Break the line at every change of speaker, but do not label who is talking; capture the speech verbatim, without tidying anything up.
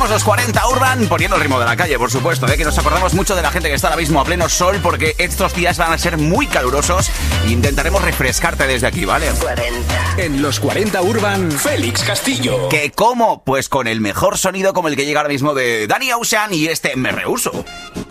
Somos los cuarenta Urban, poniendo el ritmo de la calle, por supuesto, ¿eh? Que nos acordamos mucho de la gente que está ahora mismo a pleno sol, porque estos días van a ser muy calurosos e intentaremos refrescarte desde aquí, ¿vale?
cuarenta.
En los cuarenta Urban, Félix Castillo.
¿Que cómo? Pues con el mejor sonido como el que llega ahora mismo de Danny Ocean y este Me Rehuso.